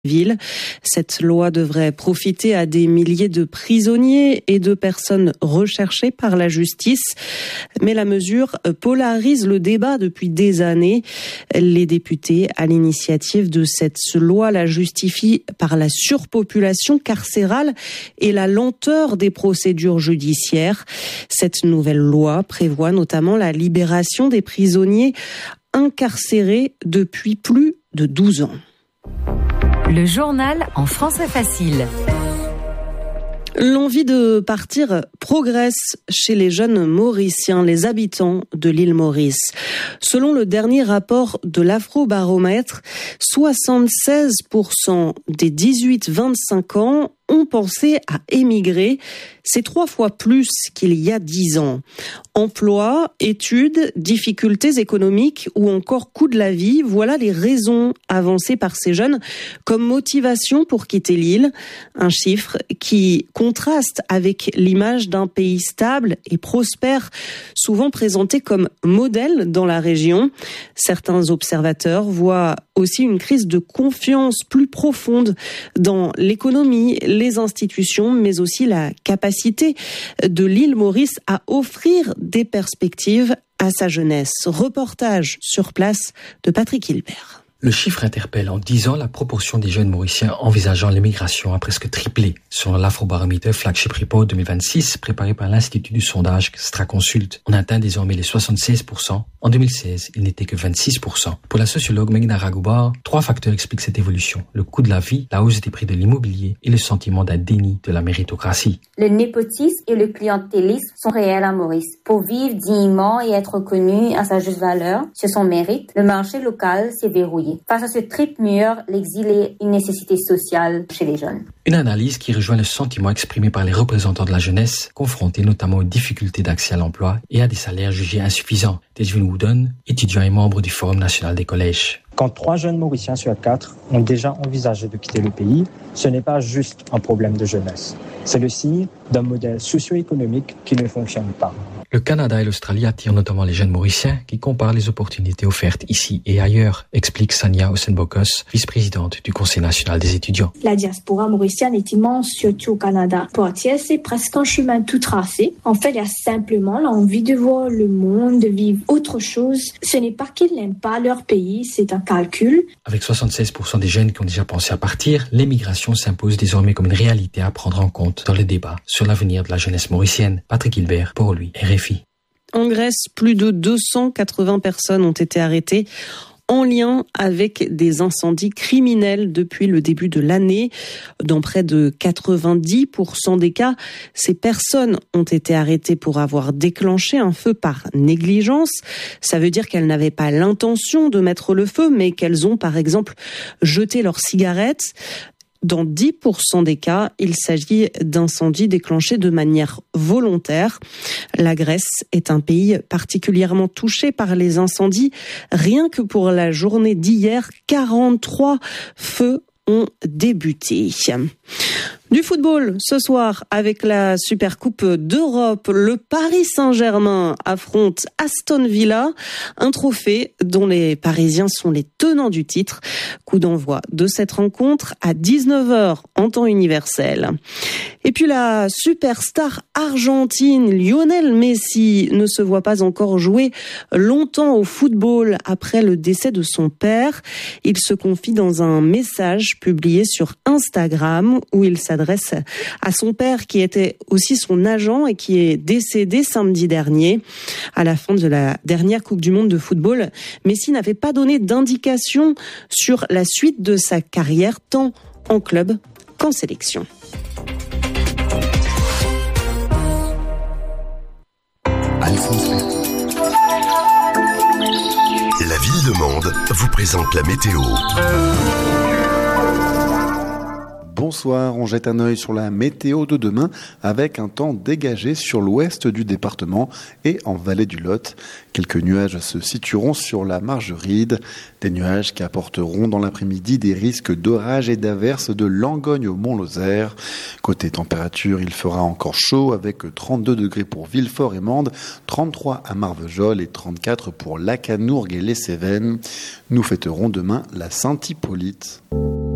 ville. Cette loi devrait profiter à des milliers de prisonniers et de personnes recherchées par la justice. Mais la mesure polarise le débat depuis des années. Les députés, à l'initiative de cette loi, la justifient par la surpopulation carcérale et la lenteur des procédures judiciaires. Cette nouvelle loi prévoit notamment la libération des prisonniers incarcérés depuis plus de 12 ans. Le journal en français facile. L'envie de partir progresse chez les jeunes Mauriciens, les habitants de l'île Maurice. Selon le dernier rapport de l'Afrobaromètre, 76% des 18-25 ans ont pensé à émigrer. C'est 3 fois plus qu'il y a 10 ans. Emploi, études, difficultés économiques ou encore coût de la vie, voilà les raisons avancées par ces jeunes comme motivation pour quitter l'île. Un chiffre qui contraste avec l'image d'un pays stable et prospère, souvent présenté comme modèle dans la région. Certains observateurs voient aussi une crise de confiance plus profonde dans l'économie, les institutions, mais aussi la capacité de l'île Maurice à offrir des perspectives à sa jeunesse. Reportage sur place de Patrick Hilbert. Le chiffre interpelle. En 10 ans, la proportion des jeunes Mauriciens envisageant l'émigration a presque triplé. Selon l'Afrobaromètre Flagship Report 2026, préparé par l'Institut du sondage Straconsult, on atteint désormais les 76%. En 2016, il n'était que 26%. Pour la sociologue Meghna Ragoubar, 3 facteurs expliquent cette évolution. Le coût de la vie, la hausse des prix de l'immobilier et le sentiment d'un déni de la méritocratie. Le népotisme et le clientélisme sont réels à Maurice. Pour vivre dignement et être reconnu à sa juste valeur, sur son mérite, le marché local s'est verrouillé. Face à ce triple mur, l'exil est une nécessité sociale chez les jeunes. Une analyse qui rejoint le sentiment exprimé par les représentants de la jeunesse, confrontés notamment aux difficultés d'accès à l'emploi et à des salaires jugés insuffisants. Tejvin Wooden, étudiant et membre du Forum national des collèges. Quand 3 jeunes Mauriciens sur 4 ont déjà envisagé de quitter le pays, ce n'est pas juste un problème de jeunesse. C'est le signe d'un modèle socio-économique qui ne fonctionne pas. Le Canada et l'Australie attirent notamment les jeunes Mauriciens qui comparent les opportunités offertes ici et ailleurs, explique Sania Osenbokos, vice-présidente du Conseil national des étudiants. La diaspora mauricienne est immense, surtout au Canada. Pour Atiel, c'est presque un chemin tout tracé. En fait, il y a simplement l'envie de voir le monde, de vivre autre chose. Ce n'est pas qu'ils n'aiment pas leur pays, c'est un calcul. Avec 76% des jeunes qui ont déjà pensé à partir, l'émigration s'impose désormais comme une réalité à prendre en compte dans le débat sur l'avenir de la jeunesse mauricienne. Patrick Hilbert, pour lui, RFI. En Grèce, plus de 280 personnes ont été arrêtées en lien avec des incendies criminels depuis le début de l'année. Dans près de 90% des cas, ces personnes ont été arrêtées pour avoir déclenché un feu par négligence. Ça veut dire qu'elles n'avaient pas l'intention de mettre le feu, mais qu'elles ont par exemple jeté leurs cigarettes. Dans 10% des cas, il s'agit d'incendies déclenchés de manière volontaire. La Grèce est un pays particulièrement touché par les incendies. Rien que pour la journée d'hier, 43 feux ont débuté. Du football, ce soir, avec la Supercoupe d'Europe, le Paris Saint-Germain affronte Aston Villa, un trophée dont les Parisiens sont les tenants du titre. Coup d'envoi de cette rencontre à 19h en temps universel. Et puis la superstar argentine Lionel Messi ne se voit pas encore jouer longtemps au football après le décès de son père. Il se confie dans un message publié sur Instagram où il s'adresse à son père qui était aussi son agent et qui est décédé samedi dernier. À la fin de la dernière Coupe du Monde de football, Messi n'avait pas donné d'indication sur la suite de sa carrière tant en club qu'en sélection. La ville de Mende vous présente la météo. Bonsoir, on jette un œil sur la météo de demain avec un temps dégagé sur l'ouest du département et en vallée du Lot. Quelques nuages se situeront sur la Margeride, des nuages qui apporteront dans l'après-midi des risques d'orage et d'averses de Langogne au Mont-Lozère. Côté température, il fera encore chaud avec 32 degrés pour Villefort et Mende, 33 à Marvejols et 34 pour Lacanourgue et les Cévennes. Nous fêterons demain la Saint-Hippolyte.